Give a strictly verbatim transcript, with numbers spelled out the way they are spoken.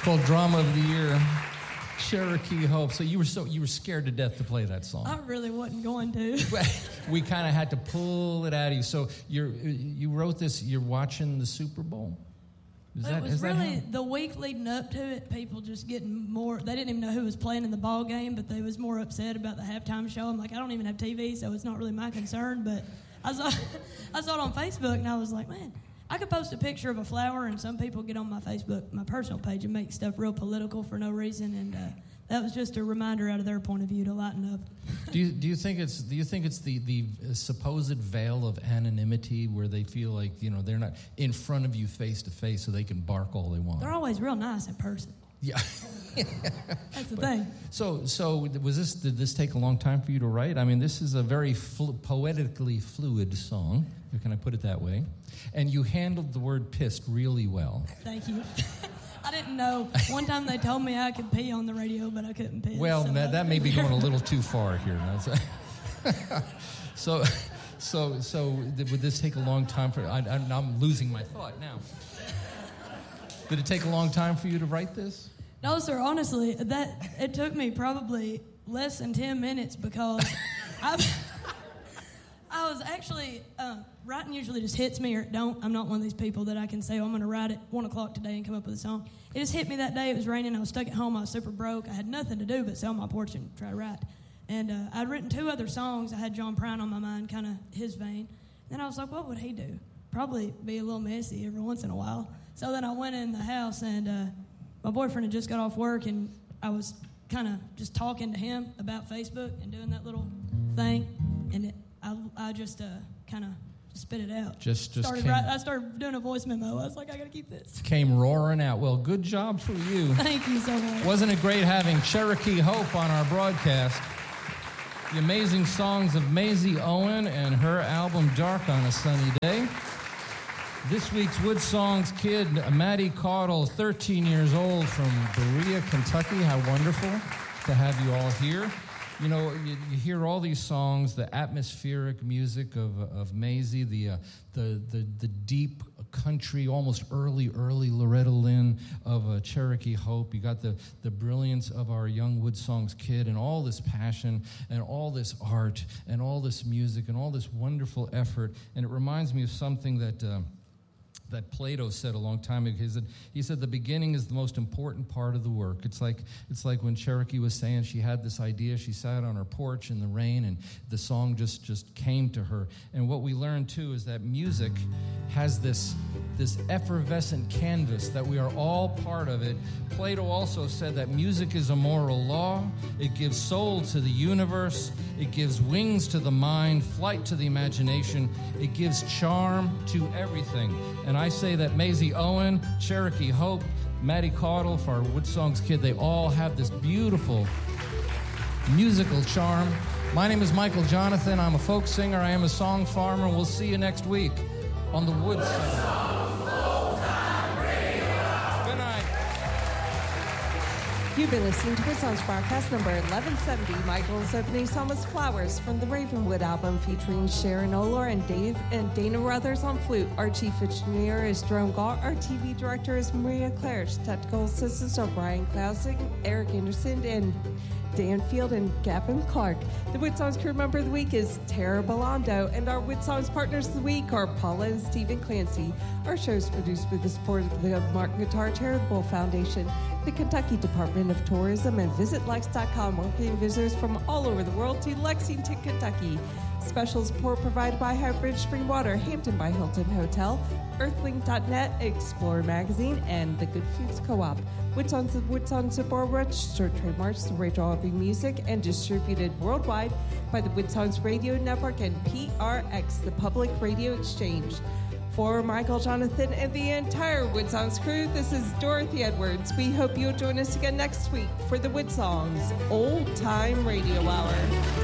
called Drama of the Year. Cherokee Hope. So you were so you were scared to death to play that song. I really wasn't going to. We kind of had to pull it out of you. So you you wrote this. You're watching the Super Bowl. Is it that, was is really that the week leading up to it. People just getting more. They didn't even know who was playing in the ball game, but they was more upset about the halftime show. I'm like, I don't even have T V, so it's not really my concern. But I saw I saw it on Facebook, and I was like, man, I could post a picture of a flower, and some people get on my Facebook, my personal page, and make stuff real political for no reason, and uh, that was just a reminder out of their point of view to lighten up. do you do you think it's do you think it's the the supposed veil of anonymity where they feel like, you know, they're not in front of you face to face, so they can bark all they want? They're always real nice in person. Yeah. That's the but, thing. So so was this did this take a long time for you to write? I mean, this is a very flu- poetically fluid song. Can I put it that way? And you handled the word pissed really well. Thank you. I didn't know. One time they told me I could pee on the radio, but I couldn't piss. Well, so that, that may be going a little too far here. so, so, so would this take a long time for? I, I'm losing my thought now. Did it take a long time for you to write this? No, sir. Honestly, that it took me probably less than ten minutes because I, I was actually. Uh, Writing usually just hits me or it don't. I'm not one of these people that I can say, oh, I'm going to write at one o'clock today and come up with a song. It just hit me that day. It was raining. I was stuck at home. I was super broke. I had nothing to do but sit on my porch and try to write. And uh, I'd written two other songs. I had John Prine on my mind, kind of his vein. Then I was like, what would he do? Probably be a little messy every once in a while. So then I went in the house, and uh, my boyfriend had just got off work, and I was kind of just talking to him about Facebook and doing that little thing. And it, I, I just uh, kind of... spit it out. Just, just started came, right, I started doing a voice memo. I was like, I got to keep this. Came roaring out. Well, good job for you. Thank you so much. Wasn't it great having Cherokee Hope on our broadcast? The amazing songs of Maisie Owen and her album Dark on a Sunny Day. This week's Wood Songs kid, Maddie Caudle, thirteen years old from Berea, Kentucky. How wonderful to have you all here. You know, you, you hear all these songs, the atmospheric music of of Maisie, the uh, the the the deep country, almost early, early Loretta Lynn of uh, Cherokee Hope. You got the the brilliance of our young Wood Songs kid, and all this passion, and all this art, and all this music, and all this wonderful effort. And it reminds me of something that. Uh, that Plato said a long time ago. He said, he said the beginning is the most important part of the work. It's like it's like when Cherokee was saying she had this idea. She sat on her porch in the rain, and the song just, just came to her. And what we learned, too, is that music has this, this effervescent canvas, that we are all part of it. Plato also said that music is a moral law. It gives soul to the universe. It gives wings to the mind, flight to the imagination. It gives charm to everything. And I say that Maisie Owen, Cherokee Hope, Maddie Caudle, for our Wood Songs kid, they all have this beautiful musical charm. My name is Michael Jonathan. I'm a folk singer. I am a song farmer. We'll see you next week on the Wood Songs. You've been listening to Wood Songs broadcast number eleven seventy. Michael's opening song was Flowers from the Ravenwood album, featuring Sharon Oler and Dave and Dana Ruthers on flute. Our chief engineer is Jerome Gault. Our T V director is Maria Claridge. Technical assistants are Brian Klausing, Eric Anderson, and Dan Field and Gavin Clark. The Wood Songs crew member of the week is Tara Belando, and our Wood Songs partners of the week are Paula and Stephen Clancy. Our show is produced with the support of the Martin Guitar Charitable Foundation, the Kentucky Department of Tourism, and Visit Lex dot com, welcoming visitors from all over the world to Lexington, Kentucky. Special support provided by Highbridge Spring Water, Hampton by Hilton Hotel, Earthlink dot net, Explorer Magazine, and the Good Foods Co-op. Wood Songs and Wood Songs are registered trademarks of Rachel Albee Music and distributed worldwide by the Wood Songs Radio Network and P R X, the Public Radio Exchange. For Michael Jonathan and the entire Wood Songs crew, this is Dorothy Edwards. We hope you'll join us again next week for the Wood Songs Old Time Radio Hour.